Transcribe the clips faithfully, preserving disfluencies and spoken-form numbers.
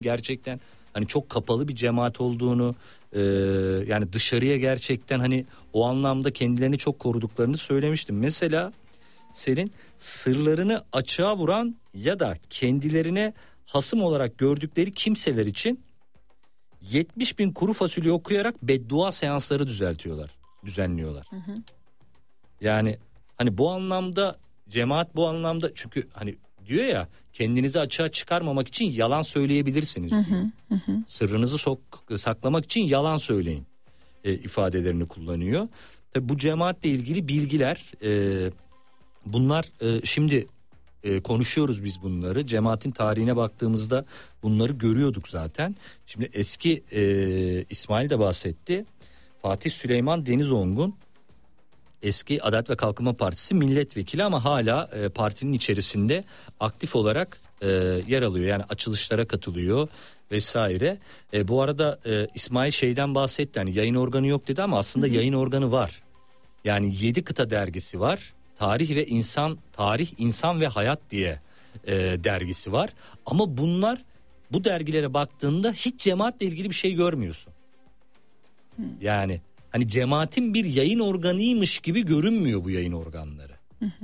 gerçekten hani çok kapalı bir cemaat olduğunu, e, yani dışarıya gerçekten hani o anlamda kendilerini çok koruduklarını söylemiştim. Mesela senin sırlarını açığa vuran ya da kendilerine hasım olarak gördükleri kimseler için yetmiş bin kuru fasulye okuyarak beddua seansları düzeltiyorlar, düzenliyorlar. Hı hı. Yani hani bu anlamda cemaat bu anlamda, çünkü hani diyor ya, kendinizi açığa çıkarmamak için yalan söyleyebilirsiniz diyor. Hı hı, hı. Sırrınızı sok, saklamak için yalan söyleyin e, ifadelerini kullanıyor. Tabii bu cemaatle ilgili bilgiler, e, bunlar e, şimdi e, konuşuyoruz biz bunları. Cemaatin tarihine baktığımızda bunları görüyorduk zaten. Şimdi eski e, İsmail de bahsetti. Fatih Süleyman Denizongun eski Adalet ve Kalkınma Partisi milletvekili ama hala e, partinin içerisinde aktif olarak e, yer alıyor. Yani açılışlara katılıyor vesaire. E, bu arada e, İsmail şeyden bahsetti, hani yayın organı yok dedi ama aslında hı hı. yayın organı var. Yani yedi kıta dergisi var. Tarih ve İnsan, Tarih, İnsan ve Hayat diye e, dergisi var. Ama bunlar, bu dergilere baktığında hiç cemaatle ilgili bir şey görmüyorsun. Hı. Yani hani cemaatin bir yayın organıymış gibi görünmüyor bu yayın organları. Hı hı.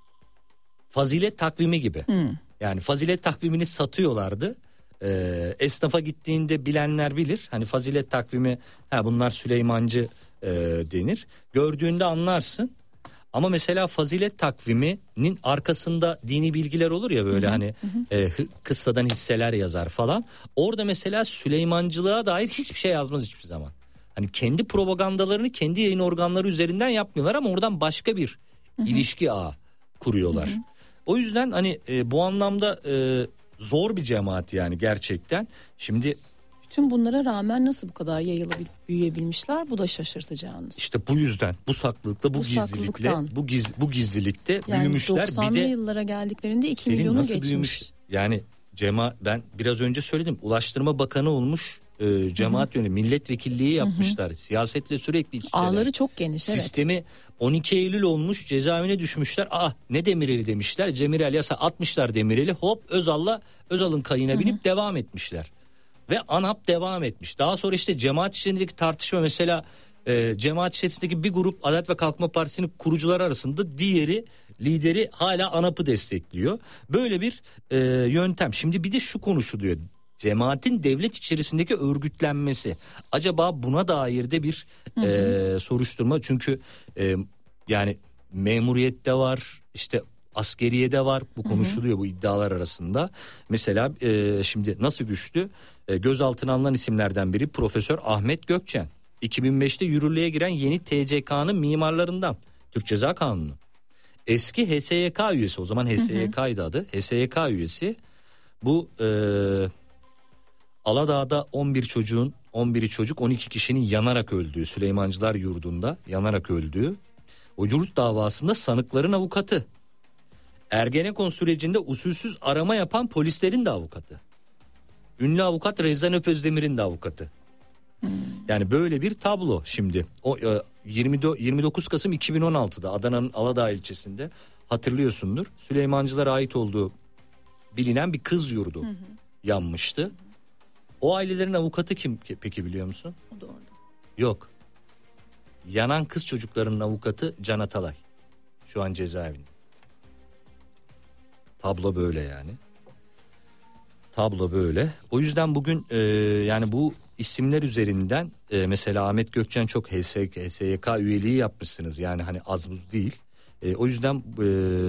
Fazilet takvimi gibi. Hı. Yani fazilet takvimini satıyorlardı. Ee, esnafa gittiğinde bilenler bilir. Hani fazilet takvimi, ha bunlar Süleymancı e, denir. Gördüğünde anlarsın. Ama mesela fazilet takviminin arkasında dini bilgiler olur ya böyle, hı hı, hani hı. E, kıssadan hisseler yazar falan. Orada mesela Süleymancılığa dair hiçbir şey yazmaz hiçbir zaman. Hani kendi propagandalarını kendi yayın organları üzerinden yapmıyorlar ama oradan başka bir hı hı. ilişki ağı kuruyorlar. Hı hı. O yüzden hani e, bu anlamda e, zor bir cemaat yani gerçekten. Şimdi bütün bunlara rağmen nasıl bu kadar yayılıp büyüyebilmişler? Bu da şaşırtacağınız. İşte bu yüzden, bu saklılıkla, bu, bu gizlilikle, bu giz, bu gizlilikte yani büyümüşler. doksanlı bir de yıllara geldiklerinde iki milyonu nasıl geçmiş. Büyümüş? Yani cemaat, ben biraz önce söyledim, Ulaştırma Bakanı olmuş. E, cemaat yönü milletvekilliği yapmışlar. Hı hı. Siyasetle sürekli iç içeler. Ağları çok geniş. Sistemi evet. on iki Eylül olmuş, cezaevine düşmüşler. Aa ne Demirel'i demişler. Demirel yasa atmışlar Demirel'i. Hop Özal'la Özal'ın kayığına binip hı hı. devam etmişler. Ve ANAP devam etmiş. Daha sonra işte cemaat içindeki tartışma, mesela e, cemaat içerisindeki bir grup Adalet ve Kalkınma Partisi'nin kurucuları arasında, diğeri lideri hala ANAP'ı destekliyor. Böyle bir e, yöntem. Şimdi bir de şu konuşuluyor. Cemaatin devlet içerisindeki örgütlenmesi. Acaba buna dair de bir hı hı. E, soruşturma. Çünkü e, yani memuriyette var, işte askeriyede var. Bu konuşuluyor, hı hı. bu iddialar arasında. Mesela e, şimdi nasıl güçlü? E, gözaltına alınan isimlerden biri Profesör Ahmet Gökçen. iki bin beşte yürürlüğe giren yeni T C K'nın mimarlarından. Türk Ceza Kanunu. Eski H S Y K üyesi, o zaman H S Y K'ydı adı. H S Y K üyesi. Bu e, Aladağ'da on bir çocuğun on biri çocuk on iki kişinin yanarak öldüğü, Süleymancılar Yurdu'nda yanarak öldüğü o yurt davasında sanıkların avukatı. Ergenekon sürecinde usulsüz arama yapan polislerin de avukatı. Ünlü avukat Rezan Öpözdemir'in de avukatı. Hmm. Yani böyle bir tablo şimdi. O yirmi dokuz Kasım iki bin on altıda Adana'nın Aladağ ilçesinde, hatırlıyorsundur, Süleymancılara ait olduğu bilinen bir kız yurdu hı hı. yanmıştı. O ailelerin avukatı kim peki, biliyor musun? O da orada. Yok. Yanan kız çocuklarının avukatı Can Atalay. Şu an cezaevinde. Tablo böyle yani. Tablo böyle. O yüzden bugün e, yani bu isimler üzerinden e, mesela Ahmet Gökçen çok H S Y K üyeliği yapmışsınız. Yani hani az buz değil. E, o yüzden e,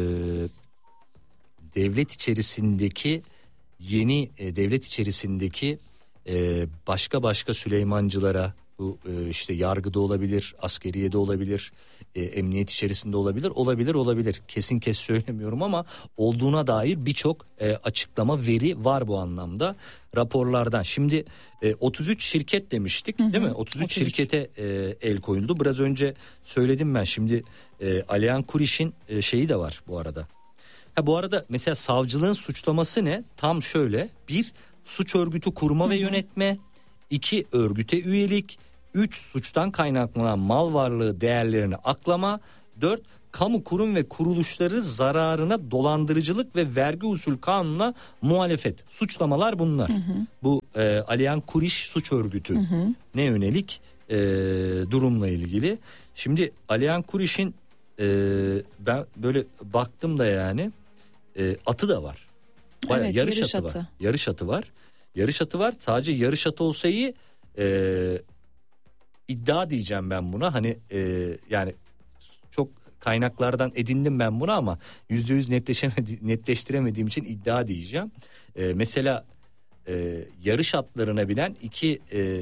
devlet içerisindeki yeni e, devlet içerisindeki e, başka başka Süleymancılara, bu e, işte yargıda olabilir, askeriyede olabilir, e, emniyet içerisinde olabilir, olabilir, olabilir. Kesin kes söylemiyorum ama olduğuna dair birçok e, açıklama, veri var bu anlamda raporlardan. Şimdi e, otuz üç şirket demiştik, hı hı. değil mi? otuz üç, otuz üç şirkete e, el koyuldu. Biraz önce söyledim ben. Şimdi e, Alihan Kuriş'in e, şeyi de var bu arada. Ha bu arada mesela savcılığın suçlaması ne? Tam şöyle: bir, suç örgütü kurma hı hı. ve yönetme. İki, örgüte üyelik. Üç, suçtan kaynaklanan mal varlığı değerlerini aklama. Dört, kamu kurum ve kuruluşları zararına dolandırıcılık ve vergi usul kanununa muhalefet. Suçlamalar bunlar. Hı hı. Bu e, Aliyan Kuriş suç örgütü hı hı. ne yönelik e, durumla ilgili. Şimdi Aliyan Kuriş'in e, ben böyle baktım da yani e, atı da var. Bayağı evet, yarış, yarış atı, atı var. Yarış atı var. Yarış atı var. Sadece yarış atı olsa iyi. E, iddia diyeceğim ben buna. Hani e, yani çok kaynaklardan edindim ben bunu ama yüzde yüz netleştiremediğim için iddia diyeceğim. E, mesela e, yarış atlarına binen iki e, e,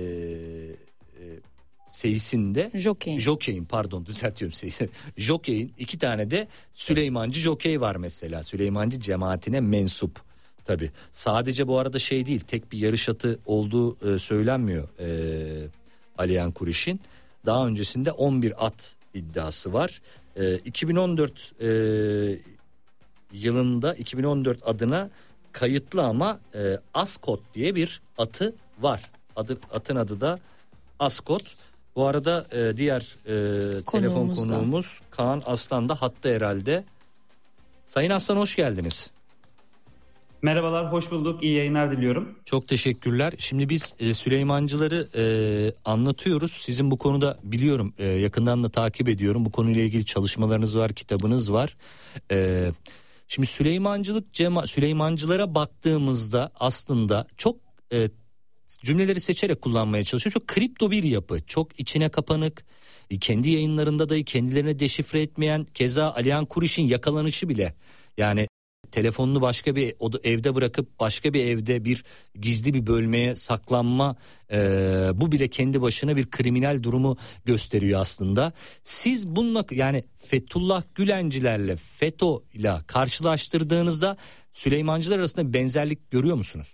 seyisinde Jockey'in. Jockey'in pardon düzeltiyorum seyisi. Jockey'in iki tane de Süleymancı Jockey var mesela. Süleymancı cemaatine mensup. Tabii sadece bu arada şey değil, tek bir yarış atı olduğu e, söylenmiyor e, Aliyan Kuriş'in. Daha öncesinde on bir at iddiası var. E, iki bin on dört e, yılında iki bin on dört adına kayıtlı ama e, Ascot diye bir atı var. Adı, atın adı da Ascot. Bu arada e, diğer e, telefon konuğumuz Kaan Aslan da hatta herhalde. Sayın Aslan hoş geldiniz. Merhabalar, hoş bulduk. İyi yayınlar diliyorum. Çok teşekkürler. Şimdi biz e, Süleymancıları e, anlatıyoruz. Sizin bu konuda biliyorum e, yakından da takip ediyorum. Bu konuyla ilgili çalışmalarınız var, kitabınız var. E, şimdi Süleymancılık, cema, Süleymancılara baktığımızda aslında çok e, cümleleri seçerek kullanmaya çalışıyor. Çok kripto bir yapı, çok içine kapanık. Kendi yayınlarında da kendilerini deşifre etmeyen, keza Aliyan Kuriş'in yakalanışı bile yani telefonunu başka bir evde bırakıp başka bir evde bir gizli bir bölmeye saklanma, e, bu bile kendi başına bir kriminal durumu gösteriyor aslında. Siz bununla yani Fethullah Gülencilerle FETÖ'yle karşılaştırdığınızda Süleymancılar arasında bir benzerlik görüyor musunuz?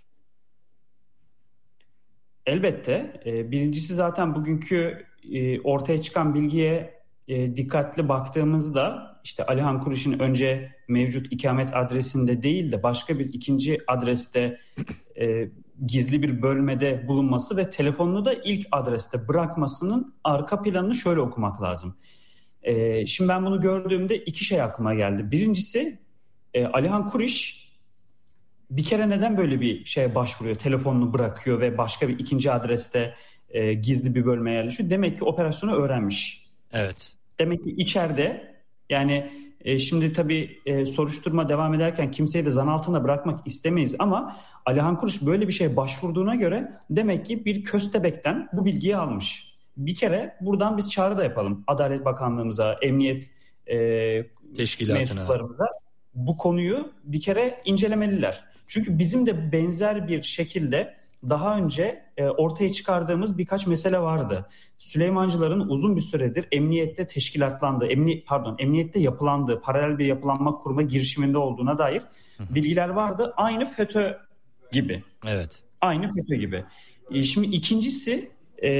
Elbette. Birincisi zaten bugünkü ortaya çıkan bilgiye dikkatli baktığımızda işte Alihan Kuriş'in önce mevcut ikamet adresinde değil de başka bir ikinci adreste e, gizli bir bölmede bulunması ve telefonunu da ilk adreste bırakmasının arka planını şöyle okumak lazım. E, şimdi ben bunu gördüğümde iki şey aklıma geldi. Birincisi e, Alihan Kuriş bir kere neden böyle bir şeye başvuruyor? Telefonunu bırakıyor ve başka bir ikinci adreste e, gizli bir bölmeye yerleşiyor. Demek ki operasyonu öğrenmiş. Evet. Demek ki içeride yani e, şimdi tabii e, soruşturma devam ederken kimseyi de zan altında bırakmak istemeyiz ama Alihan Kuriş böyle bir şeye başvurduğuna göre demek ki bir köstebekten bu bilgiyi almış. Bir kere buradan biz çağrı da yapalım Adalet Bakanlığımıza, Emniyet e, mensuplarımıza bu konuyu bir kere incelemeliler. Çünkü bizim de benzer bir şekilde daha önce e, ortaya çıkardığımız birkaç mesele vardı. Süleymancıların uzun bir süredir emniyette teşkilatlandığı, emni, pardon emniyette yapılandığı, paralel bir yapılanma kurma girişiminde olduğuna dair hı hı. bilgiler vardı. Aynı FETÖ gibi. Evet. Aynı FETÖ gibi. E, şimdi ikincisi e,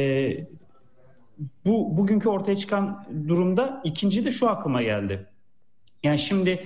bu bugünkü ortaya çıkan durumda ikinci de şu aklıma geldi. Yani şimdi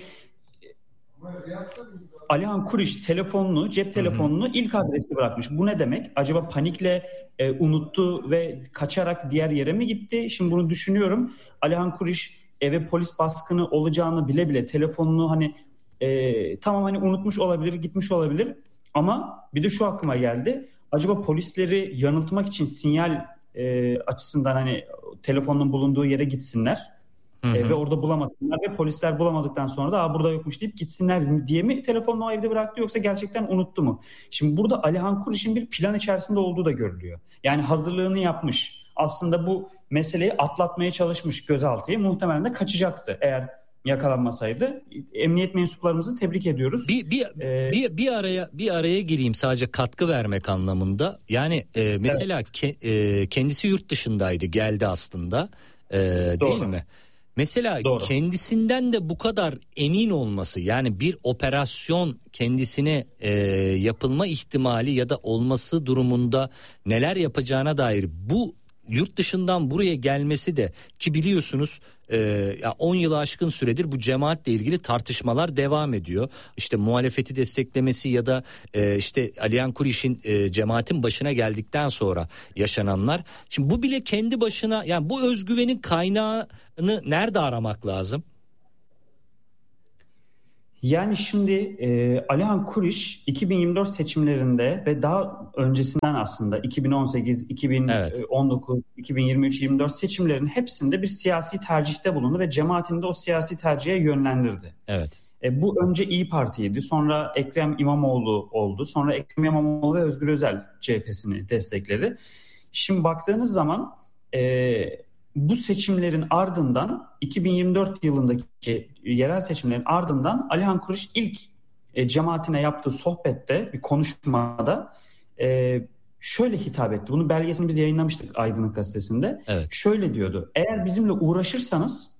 Alihan Kuriş telefonunu, cep telefonunu hı hı. ilk adreste bırakmış. Bu ne demek? Acaba panikle e, unuttu ve kaçarak diğer yere mi gitti? Şimdi bunu düşünüyorum. Alihan Kuriş eve polis baskını olacağını bile bile telefonunu hani e, tamam hani unutmuş olabilir, gitmiş olabilir. Ama bir de şu aklıma geldi. Acaba polisleri yanıltmak için sinyal e, açısından hani telefonun bulunduğu yere gitsinler. Hı hı. E, ve orada bulamasınlar ve polisler bulamadıktan sonra da burada yokmuş deyip gitsinler diye mi telefonunu o evde bıraktı yoksa gerçekten unuttu mu? Şimdi burada Alihan Kuriş'in bir plan içerisinde olduğu da görülüyor. Yani hazırlığını yapmış. Aslında bu meseleyi atlatmaya çalışmış gözaltıya. Muhtemelen de kaçacaktı eğer yakalanmasaydı. Emniyet mensuplarımızı tebrik ediyoruz. Bir bir ee, bir, bir araya bir araya gireyim sadece katkı vermek anlamında. Yani e, mesela evet. ke, e, kendisi yurt dışındaydı, geldi aslında. E, değil mi? Mesela Doğru. kendisinden de bu kadar emin olması, yani bir operasyon kendisine e, yapılma ihtimali ya da olması durumunda neler yapacağına dair bu yurt dışından buraya gelmesi de ki biliyorsunuz e, on yılı aşkın süredir bu cemaatle ilgili tartışmalar devam ediyor. İşte muhalefeti desteklemesi ya da e, işte Alihan Kuriş'in e, cemaatin başına geldikten sonra yaşananlar. Şimdi bu bile kendi başına, yani bu özgüvenin kaynağını nerede aramak lazım? Yani şimdi e, Alihan Kuriş iki bin yirmi dört seçimlerinde ve daha öncesinden aslında iki bin on sekiz, iki bin on dokuz, evet. iki bin yirmi üç yirmi dört seçimlerin hepsinde bir siyasi tercihte bulundu ve cemaatini de o siyasi tercihe yönlendirdi. Evet. E, bu önce İYİ Parti'ydi, sonra Ekrem İmamoğlu oldu, sonra Ekrem İmamoğlu ve Özgür Özel C H P'sini destekledi. Şimdi baktığınız zaman e, bu seçimlerin ardından iki bin yirmi dört yılındaki yerel seçimlerin ardından Alihan Kuriş ilk e, cemaatine yaptığı sohbette, bir konuşmada e, şöyle hitap etti. Bunun belgesini biz yayınlamıştık Aydınlık Gazetesi'nde. Evet. Şöyle diyordu: eğer bizimle uğraşırsanız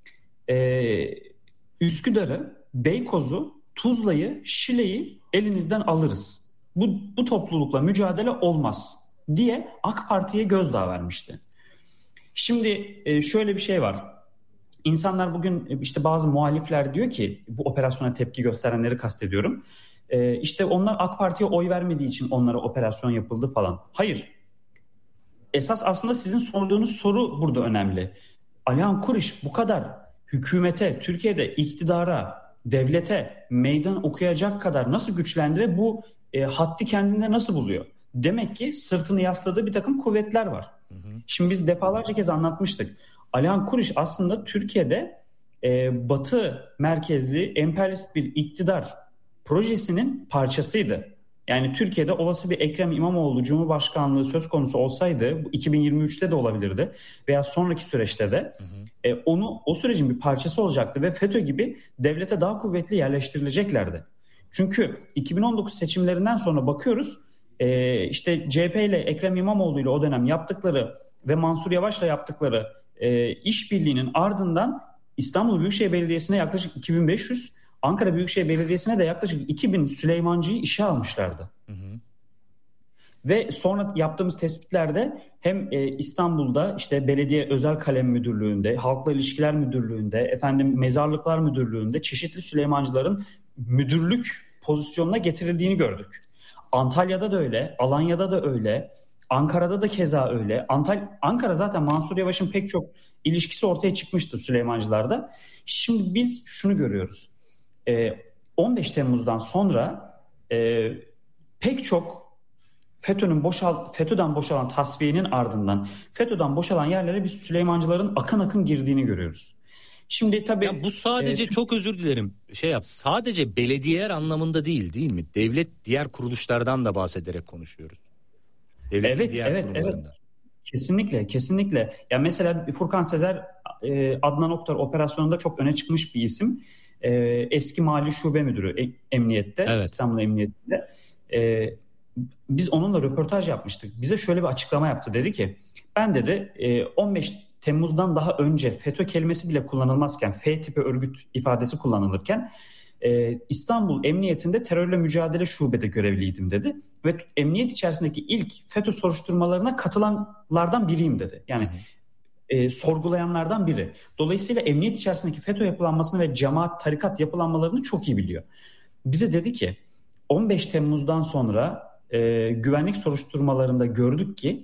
e, Üsküdar'ı, Beykoz'u, Tuzla'yı, Şile'yi elinizden alırız. Bu, bu toplulukla mücadele olmaz diye AK Parti'ye gözdağı vermişti. Şimdi şöyle bir şey var. İnsanlar bugün, işte bazı muhalifler diyor ki, bu operasyona tepki gösterenleri kastediyorum. İşte onlar AK Parti'ye oy vermediği için onlara operasyon yapıldı falan. Hayır. Esas aslında sizin sorduğunuz soru burada önemli. Alihan Kuriş bu kadar hükümete, Türkiye'de iktidara, devlete meydan okuyacak kadar nasıl güçlendi ve bu e, haddi kendinde nasıl buluyor? Demek ki sırtını yasladığı bir takım kuvvetler var. Hı hı. Şimdi biz defalarca kez anlatmıştık. Alihan Kuriş aslında Türkiye'de e, Batı merkezli emperyalist bir iktidar projesinin parçasıydı. Yani Türkiye'de olası bir Ekrem İmamoğlu Cumhurbaşkanlığı söz konusu olsaydı, bu iki bin yirmi üçte de olabilirdi veya sonraki süreçte de, hı hı. E, onu o sürecin bir parçası olacaktı ve FETÖ gibi devlete daha kuvvetli yerleştirileceklerdi. Çünkü iki bin on dokuz seçimlerinden sonra bakıyoruz, e, işte C H P ile Ekrem İmamoğlu ile o dönem yaptıkları ve Mansur Yavaş'la yaptıkları e, işbirliğinin ardından İstanbul Büyükşehir Belediyesi'ne yaklaşık iki bin beş yüz, Ankara Büyükşehir Belediyesi'ne de yaklaşık iki bin Süleymancı'yı işe almışlardı. Hı hı. Ve sonra yaptığımız tespitlerde hem e, İstanbul'da işte Belediye Özel Kalem Müdürlüğü'nde, Halkla İlişkiler Müdürlüğü'nde, efendim Mezarlıklar Müdürlüğü'nde çeşitli Süleymancıların müdürlük pozisyonuna getirildiğini gördük. Antalya'da da öyle, Alanya'da da öyle, Ankara'da da keza öyle. Antal- Ankara zaten Mansur Yavaş'ın pek çok ilişkisi ortaya çıkmıştı Süleymancılarda. Şimdi biz şunu görüyoruz. on beş Temmuz'dan sonra e, pek çok FETÖ'nün boşal FETÖ'den boşalan tasfiyenin ardından FETÖ'den boşalan yerlere biz Süleymancıların akın akın girdiğini görüyoruz. Şimdi tabii ya bu sadece e, çok özür dilerim şey yap. Sadece belediyeler anlamında değil değil mi? Devlet diğer kuruluşlardan da bahsederek konuşuyoruz. Devletin evet, diğer evet, kurumlarında. Evet. Kesinlikle, kesinlikle. Ya mesela Furkan Sezer e, Adnan Oktar operasyonunda çok öne çıkmış bir isim. E, eski Mali Şube Müdürü e, Emniyette, evet. İstanbul Emniyetinde. E, biz onunla röportaj yapmıştık. Bize şöyle bir açıklama yaptı. Dedi ki, ben dedi e, on beş Temmuz'dan daha önce FETÖ kelimesi bile kullanılmazken, F tipi örgüt ifadesi kullanılırken e, İstanbul Emniyetinde terörle mücadele şubede görevliydim dedi. Ve emniyet içerisindeki ilk FETÖ soruşturmalarına katılanlardan biriyim dedi. Yani hı hı. E, sorgulayanlardan biri. Dolayısıyla emniyet içerisindeki FETÖ yapılanmasını ve cemaat, tarikat yapılanmalarını çok iyi biliyor. Bize dedi ki on beş Temmuz'dan sonra e, güvenlik soruşturmalarında gördük ki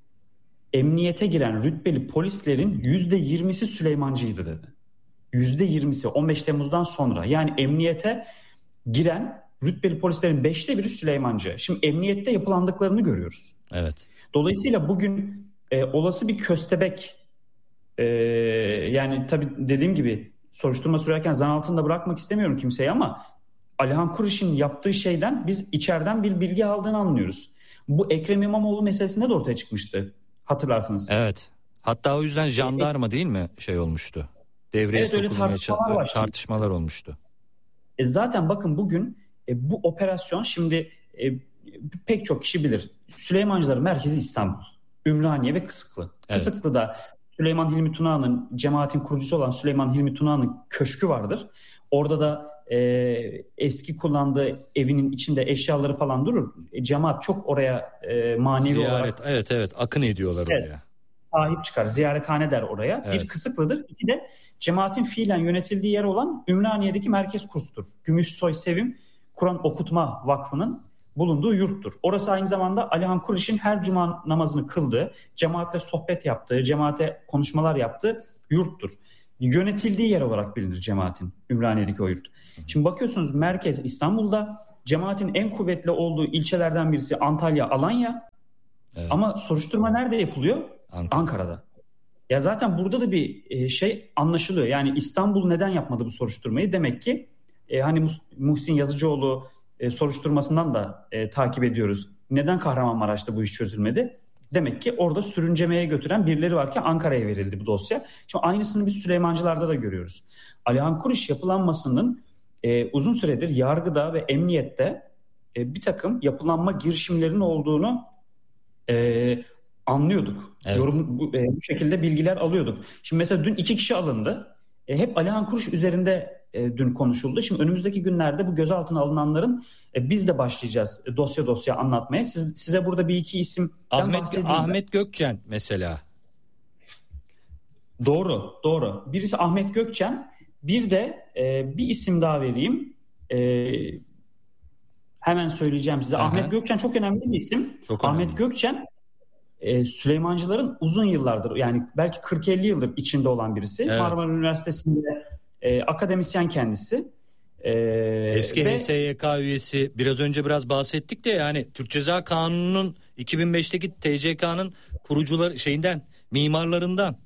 emniyete giren rütbeli polislerin yüzde yirmisi Süleymancıydı dedi. yüzde yirmisi on beş Temmuz'dan sonra, yani emniyete giren rütbeli polislerin beşte biri Süleymancı. Şimdi emniyette yapılandıklarını görüyoruz. Evet. Dolayısıyla bugün e, olası bir köstebek, e, yani tabii dediğim gibi soruşturma sürerken zan altında bırakmak istemiyorum kimseyi ama Alihan Kuriş'in yaptığı şeyden biz içeriden bir bilgi aldığını anlıyoruz. Bu Ekrem İmamoğlu meselesinde de ortaya çıkmıştı, hatırlarsınız. Evet. Hatta o yüzden jandarma değil mi şey olmuştu? Devreye evet, sokulmaya tartışmalar, tartışmalar olmuştu. E zaten bakın bugün e, bu operasyon, şimdi e, pek çok kişi bilir. Süleymancıların merkezi İstanbul, Ümraniye ve Kısıklı. Evet. Kısıklı'da Süleyman Hilmi Tunağan'ın, cemaatin kurucusu olan Süleyman Hilmi Tunağan'ın köşkü vardır. Orada da e, eski kullandığı evinin içinde eşyaları falan durur. E, cemaat çok oraya e, manevi Ziyaret, olarak... Evet evet akın ediyorlar evet, oraya. Sahip çıkar, ziyarethane der oraya. Evet. Bir Kısıklı'dır. İki de cemaatin fiilen yönetildiği yer olan Ümraniye'deki merkez kurstur. Gümüşsoy Sevim Kur'an Okutma Vakfı'nın bulunduğu yurttur. Orası aynı zamanda Alihan Kuriş'in her cuma namazını kıldığı, cemaatle sohbet yaptığı, cemaate konuşmalar yaptığı yurttur. yönetildiği yer olarak bilinir cemaatin, Ümraniye'deki o yurt. Şimdi bakıyorsunuz merkez İstanbul'da, cemaatin en kuvvetli olduğu ilçelerden birisi Antalya, Alanya. Evet. Ama soruşturma nerede yapılıyor? Ankara. Ankara'da. Ya zaten burada da bir şey anlaşılıyor. Yani İstanbul neden yapmadı bu soruşturmayı? Demek ki e, hani Muhsin Yazıcıoğlu e, soruşturmasından da e, takip ediyoruz. Neden Kahramanmaraş'ta bu iş çözülmedi? Demek ki orada sürüncemeye götüren birileri varken Ankara'ya verildi bu dosya. Şimdi aynısını biz Süleymancılar'da da görüyoruz. Alihan Kuriş yapılanmasının e, uzun süredir yargıda ve emniyette e, bir takım yapılanma girişimlerinin olduğunu e, anlıyorduk. Evet. Yorum, bu, e, bu şekilde bilgiler alıyorduk. Şimdi mesela dün iki kişi alındı. E, hep Alihan Kuriş üzerinde e, dün konuşuldu. Şimdi önümüzdeki günlerde bu gözaltına alınanların e, biz de başlayacağız e, dosya dosya anlatmaya. Siz, size burada bir iki isim Ahmet, Ahmet Gökçen mesela. Doğru, doğru. Birisi Ahmet Gökçen. Bir de e, bir isim daha vereyim. E, hemen söyleyeceğim size. Aha. Ahmet Gökçen çok önemli bir isim. Çok Ahmet önemli. Gökçen e, Süleymancıların uzun yıllardır, yani belki kırk elli yıldır içinde olan birisi. Evet. Marmara Üniversitesi'nde e, akademisyen kendisi. E, Eski ve... H S Y K üyesi. Biraz önce biraz bahsettik de, yani Türk Ceza Kanunu'nun iki bin beşteki T C K'nın kurucuları şeyinden, mimarlarından.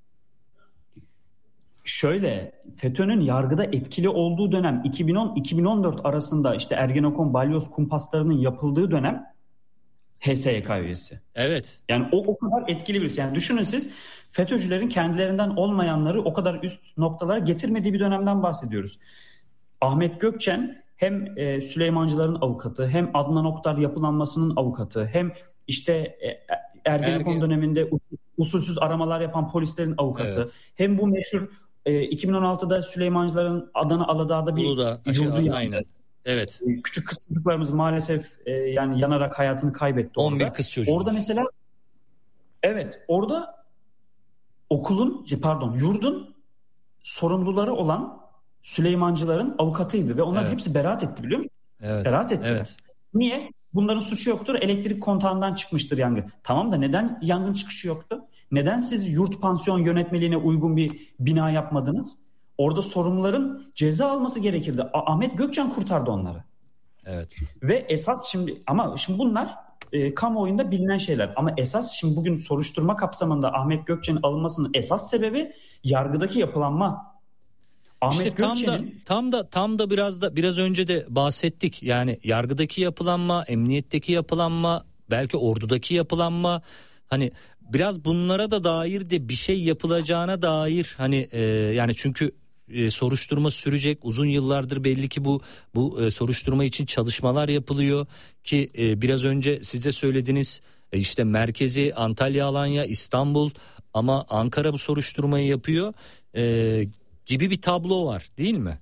Şöyle, FETÖ'nün yargıda etkili olduğu dönem iki bin on iki bin on dört arasında, işte Ergenekon, Balyoz kumpaslarının yapıldığı dönem H S Y K üyesi. Evet. Yani o o kadar etkili birisi. Yani düşünün siz, FETÖ'cülerin kendilerinden olmayanları o kadar üst noktalara getirmediği bir dönemden bahsediyoruz. Ahmet Gökçen hem e, Süleymancıların avukatı, hem Adnan Oktar yapılanmasının avukatı, hem işte e, Ergenekon Ergen... döneminde usul, usulsüz aramalar yapan polislerin avukatı, evet. Hem bu meşhur e, iki bin on altıda Süleymancıların Adana Aladağ'da bir Uludağ, yurdu yandı. Aynen. Evet. Küçük kız çocuklarımız maalesef e, yani yanarak hayatını kaybetti orada. on bir kız çocuğumuz. Orada mesela evet, orada okulun pardon yurdun sorumluları olan Süleymancıların avukatıydı ve onlar evet. hepsi beraat etti, biliyor musun? Evet. Beraat ettiler. Evet. Niye? Bunların suçu yoktur. Elektrik kontağından çıkmıştır yangın. Tamam da neden yangın çıkışı yoktu? Neden siz yurt pansiyon yönetmeliğine uygun bir bina yapmadınız? Orada sorumluların ceza alması gerekirdi. Ahmet Gökçen kurtardı onları. Evet. Ve esas şimdi ama şimdi bunlar e, kamuoyunda bilinen şeyler. Ama esas şimdi bugün soruşturma kapsamında Ahmet Gökçen'in alınmasının esas sebebi yargıdaki yapılanma. Ahmet işte tam da tam da tam da biraz da biraz önce de bahsettik. Yani yargıdaki yapılanma, emniyetteki yapılanma, belki ordudaki yapılanma, hani biraz bunlara da dair de bir şey yapılacağına dair, hani e, yani çünkü e, soruşturma sürecek, uzun yıllardır belli ki bu bu e, soruşturma için çalışmalar yapılıyor ki e, biraz önce siz de söylediniz, e, işte merkezi Antalya, Alanya, İstanbul, ama Ankara bu soruşturmayı yapıyor e, gibi bir tablo var, değil mi?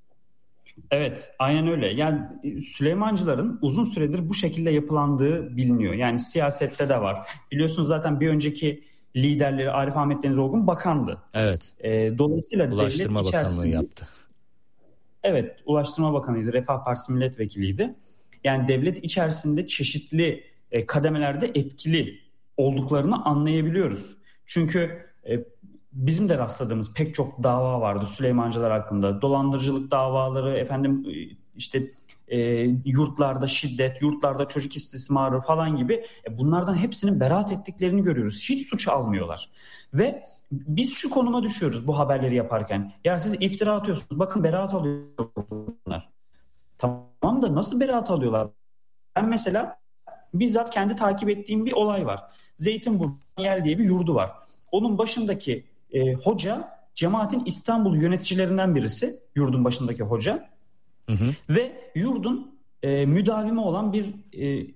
Evet, aynen öyle. Yani Süleymancıların uzun süredir bu şekilde yapılandığı biliniyor. Yani siyasette de var. Biliyorsunuz zaten bir önceki liderleri Arif Ahmet Deniz Olgun bakandı. Evet. E, dolayısıyla Ulaştırma devlet Bakanlığı içerisinde yaptı. Evet, Ulaştırma Bakanıydı, Refah Partisi milletvekiliydi. Yani devlet içerisinde çeşitli e, kademelerde etkili olduklarını anlayabiliyoruz. Çünkü e, bizim de rastladığımız pek çok dava vardı Süleymancılar hakkında. Dolandırıcılık davaları, efendim işte e, yurtlarda şiddet, yurtlarda çocuk istismarı falan gibi, e, bunlardan hepsinin beraat ettiklerini görüyoruz. Hiç suç almıyorlar. Ve biz şu konuma düşüyoruz bu haberleri yaparken. Ya siz iftira atıyorsunuz, bakın beraat alıyorlar. Tamam da nasıl beraat alıyorlar? Ben mesela bizzat kendi takip ettiğim bir olay var. Zeytinburnu diye bir yurdu var. Onun başındaki e, hoca cemaatin İstanbul yöneticilerinden birisi. Yurdun başındaki hoca. Hı hı. Ve yurdun e, müdavimi olan bir e,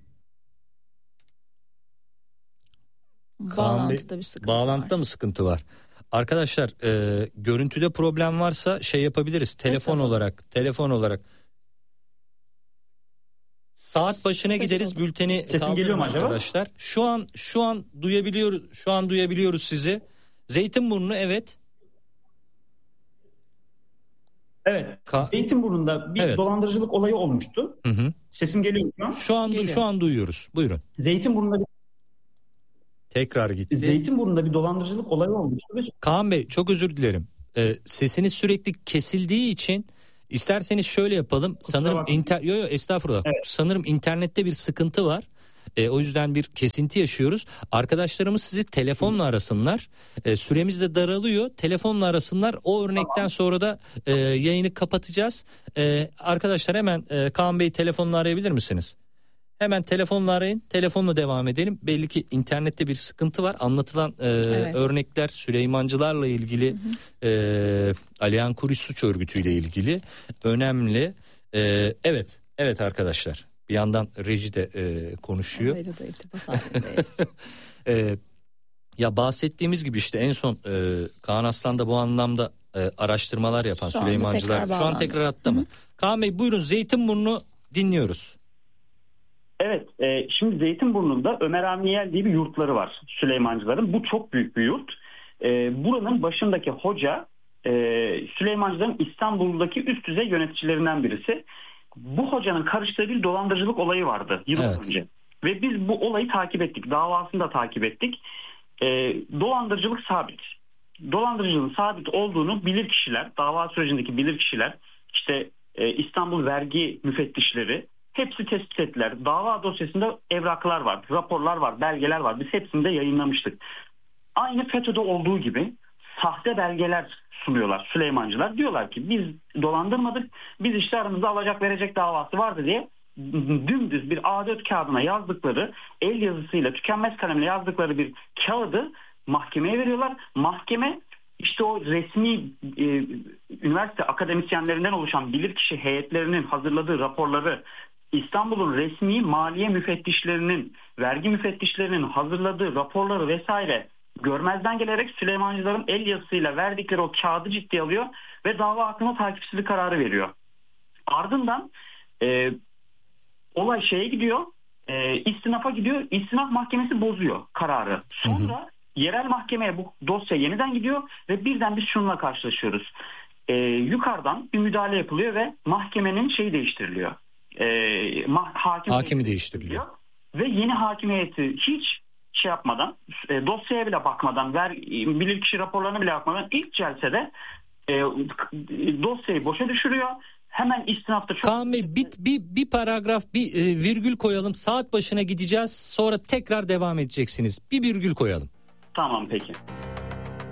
bağlantıda bir sıkıntı bağlantıda var. mı sıkıntı var? Arkadaşlar e, görüntüde problem varsa şey yapabiliriz. Telefon Ses olarak, olur. telefon olarak. Saat başına Ses gideriz olur. Bülteni. Sesim geliyor mu acaba? Arkadaşlar. Şu an şu an duyabiliyoruz. Şu an duyabiliyoruz sizi. Zeytinburnu, evet. Evet. Ka- Zeytinburnu'nda bir evet. dolandırıcılık olayı olmuştu. Hı hı. Sesim geliyor mu şu an? Şu an geliyor. Şu an duyuyoruz. Buyurun. Zeytinburnu'nda bir tekrar gitti. Zeytinburnu'nda bir dolandırıcılık olayı olmuştu. Kaan Bey, çok özür dilerim. Ee, sesiniz sürekli kesildiği için isterseniz şöyle yapalım. Kusura Sanırım bakmayın. inter yo yo estağfurullah. Evet. Sanırım internette bir sıkıntı var. E, o yüzden bir kesinti yaşıyoruz. Arkadaşlarımız sizi telefonla arasınlar. E, süremiz de daralıyor. Telefonla arasınlar. O örnekten tamam. sonra da e, yayını kapatacağız. E, arkadaşlar hemen e, Kaan Bey telefonla arayabilir misiniz? Hemen telefonla arayın. Telefonla devam edelim. Belli ki internette bir sıkıntı var. Anlatılan e, evet. örnekler Süleymancılarla ilgili, hı hı. E, Alihan Kuruş Suç Örgütü ile ilgili önemli. E, evet, evet arkadaşlar. Bir yandan reji de e, konuşuyor. e, ya bahsettiğimiz gibi işte en son e, Kaan Aslan da bu anlamda e, araştırmalar yapan şu Süleymancılar. Şu an tekrar hatta mı? Kaan Bey buyurun, Zeytinburnu dinliyoruz. Evet, e, şimdi Zeytinburnu'nda Ömer Avniyel diye bir yurtları var Süleymancıların. Bu çok büyük bir yurt. E, buranın başındaki hoca e, Süleymancıların İstanbul'daki üst düzey yöneticilerinden birisi. Bu hocanın karıştığı bir dolandırıcılık olayı vardı yıllar evet. önce. Ve biz bu olayı takip ettik. Davasını da takip ettik. E, dolandırıcılık sabit. Dolandırıcılığın sabit olduğunu bilirkişiler, dava sürecindeki bilirkişiler, işte e, İstanbul vergi müfettişleri hepsi tespit ettiler. Dava dosyasında evraklar var, raporlar var, belgeler var. Biz hepsini de yayınlamıştık. Aynı FETÖ'de olduğu gibi sahte belgeler sunuyorlar Süleymancılar. Diyorlar ki biz dolandırmadık, biz işte aramızda alacak verecek davası vardı diye dümdüz bir A dört kağıdına yazdıkları, el yazısıyla tükenmez kalemle yazdıkları bir kağıdı mahkemeye veriyorlar. Mahkeme işte o resmi e, üniversite akademisyenlerinden oluşan bilirkişi heyetlerinin hazırladığı raporları, İstanbul'un resmi maliye müfettişlerinin, vergi müfettişlerinin hazırladığı raporları vesaire görmezden gelerek Süleymancıların el yazısıyla verdikleri o kağıdı ciddiye alıyor ve dava hakkında takipsizlik kararı veriyor. Ardından e, olay şeye gidiyor, e, istinafa gidiyor, istinaf mahkemesi bozuyor kararı. Sonra hı hı. yerel mahkemeye bu dosya yeniden gidiyor ve birden biz şununla karşılaşıyoruz. E, yukarıdan bir müdahale yapılıyor ve mahkemenin şeyi değiştiriliyor. E, ma- hakim Hakimi değiştiriliyor. Ve yeni hakim heyeti hiç şey yapmadan, e, dosyaya bile bakmadan, ver, bilirkişi raporlarına bile bakmadan ilk celsede e, dosyayı boşa düşürüyor. Hemen istinafta çok... Kaan Bey bir, bir, bir paragraf, bir e, virgül koyalım. Saat başına gideceğiz. Sonra tekrar devam edeceksiniz. Bir virgül koyalım. Tamam peki.